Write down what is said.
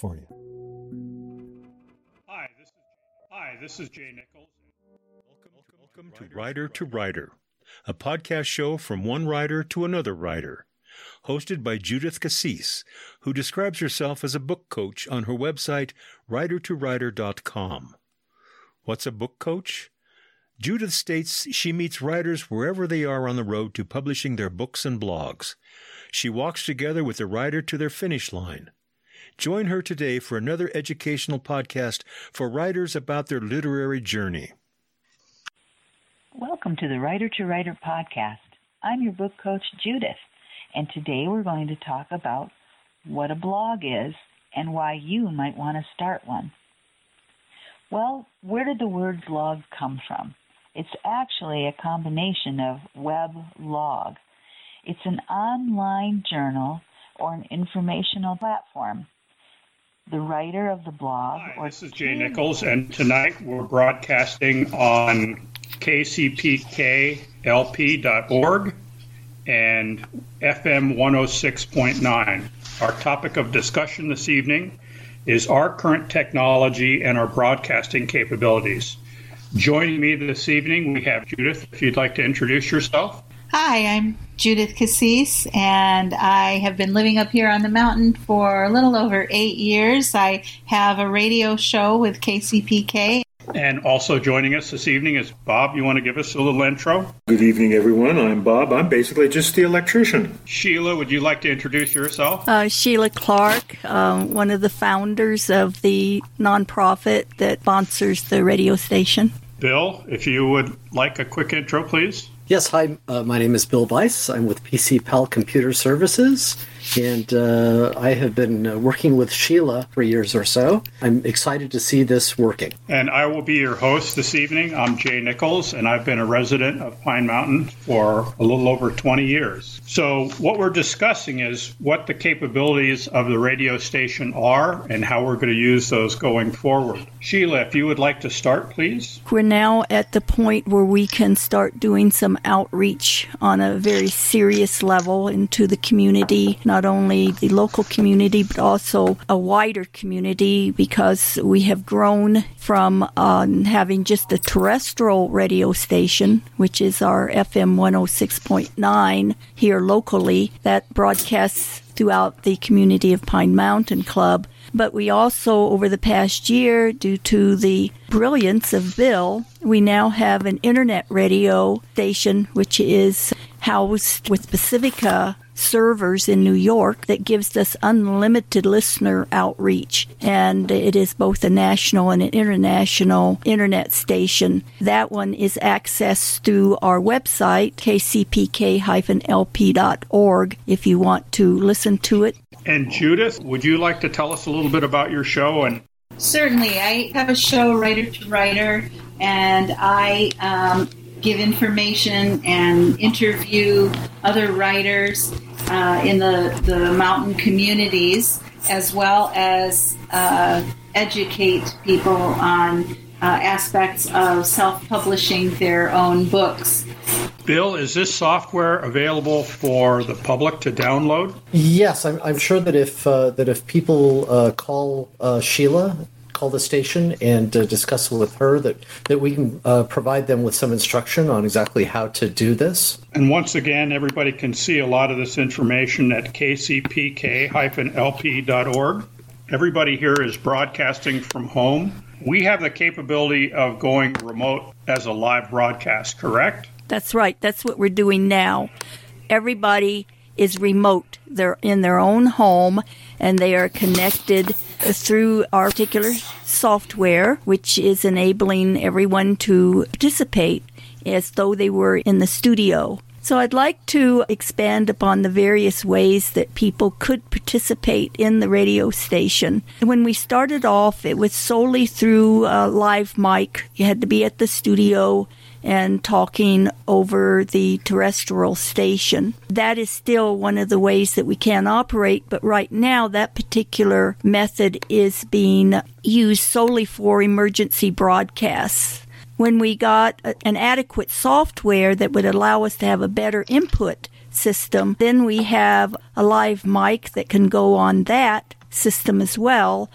California. Hi, this is Jay Nichols. Welcome to Writer to Writer, a podcast show from one writer to another writer, hosted by Judith Cassis, who describes herself as a book coach on her website, writertowriter.com. What's a book coach? Judith states she meets writers wherever they are on the road to publishing their books and blogs. She walks together with the writer to their finish line. Join her today for another educational podcast for writers about their literary journey. Welcome to the Writer to Writer podcast. I'm your book coach, Judith, and today we're going to talk about what a blog is and why you might want to start one. Well, where did the word blog come from? It's actually a combination of weblog. It's an online journal or an informational platform. The writer of the blog... Hi, this is Jay Nichols, and tonight we're broadcasting on kcpklp.org and FM 106.9. Our topic of discussion this evening is our current technology and our broadcasting capabilities. Joining me this evening, we have Judith. If you'd like to introduce yourself. Hi, I'm Judith Cassis, and I have been living up here on the mountain for a little over 8 years. I have a radio show with KCPK. And also joining us this evening is Bob. You want to give us a little intro? Good evening, everyone. I'm Bob. I'm basically just the electrician. Sheila, would you like to introduce yourself? Sheila Clark, one of the founders of the nonprofit that sponsors the radio station. Bill, if you would like a quick intro, please. Yes, hi, my name is Bill Weiss. I'm with PCPAL Computer Services, and I have been working with Sheila for years or so. I'm excited to see this working. And I will be your host this evening. I'm Jay Nichols, and I've been a resident of Pine Mountain for a little over 20 years. So what we're discussing is what the capabilities of the radio station are and how we're going to use those going forward. Sheila, if you would like to start, please. We're now at the point where we can start doing some outreach on a very serious level into the community, not only the local community, but also a wider community, because we have grown from having just a terrestrial radio station, which is our FM 106.9 here locally, that broadcasts throughout the community of Pine Mountain Club. But we also, over the past year, due to the brilliance of Bill, we now have an internet radio station, which is housed with Pacifica servers in New York that gives us unlimited listener outreach. And it is both a national and an international internet station. That one is accessed through our website, kcpk-lp.org, if you want to listen to it. And Judith, would you like to tell us a little bit about your show? And Certainly. I have a show, Writer to Writer, and I give information and interview other writers in the mountain communities, as well as educate people on aspects of self-publishing their own books. Bill, is this software available for the public to download? Yes, I'm sure that if people call Sheila, call the station and discuss with her, that we can provide them with some instruction on exactly how to do this. And once again, everybody can see a lot of this information at kcpk-lp.org. Everybody here is broadcasting from home. We have the capability of going remote as a live broadcast, correct? That's right. That's what we're doing now. Everybody is remote. They're in their own home, and they are connected through our particular software, which is enabling everyone to participate as though they were in the studio. So I'd like to expand upon the various ways that people could participate in the radio station. When we started off, it was solely through a live mic. You had to be at the studio and talking over the terrestrial station. That is still one of the ways that we can operate, but right now that particular method is being used solely for emergency broadcasts. When we got an adequate software that would allow us to have a better input system, then we have a live mic that can go on that system as well.